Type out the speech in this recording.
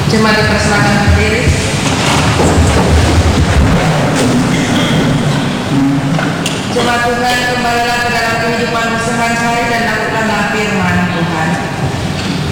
Jemaat dipersilakan berdiri. Jemaat Tuhan, kembalilah ke dalam kehidupan sehari-hari dan lakukanlah firman Tuhan.